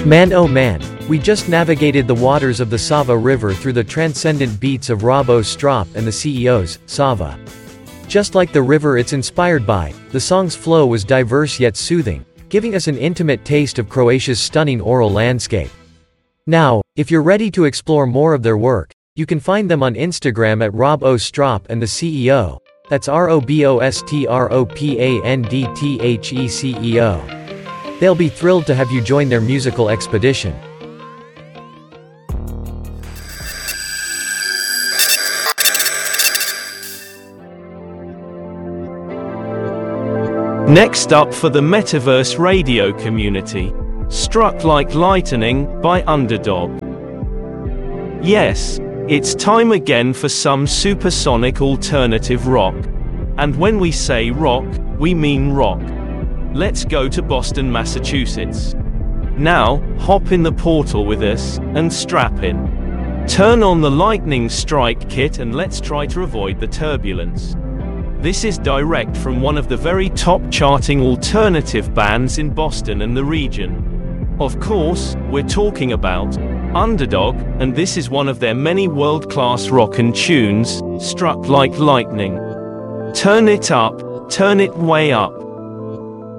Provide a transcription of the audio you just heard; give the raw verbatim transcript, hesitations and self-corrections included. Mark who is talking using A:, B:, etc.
A: Man oh man, we just navigated the waters of the Sava River through the transcendent beats of Rob Ostrop and the C E Os, Sava. Just like the river it's inspired by, the song's flow was diverse yet soothing, giving us an intimate taste of Croatia's stunning oral landscape. Now, if you're ready to explore more of their work, you can find them on Instagram at Rob Ostrop and the C E O. That's R O B O S T R O P A N D T H E C E O. They'll be thrilled to have you join their musical expedition.
B: Next up for the Metaverse radio community, Struck Like Lightning by Underdog. Yes, it's time again for some supersonic alternative rock. And when we say rock, we mean rock. Let's go to Boston, Massachusetts. Now, hop in the portal with us, and strap in. Turn on the lightning strike kit and let's try to avoid the turbulence. This is direct from one of the very top charting alternative bands in Boston and the region. Of course, we're talking about Underdog, and this is one of their many world-class rockin' tunes, Struck Like Lightning. Turn it up, turn it way up.